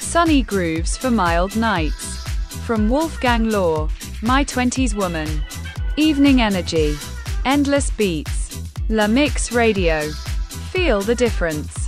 Sunny grooves for mild nights. From Wolfgang Law, My 20s Woman. Evening Energy. Endless beats. La Mix Radio. Feel the difference.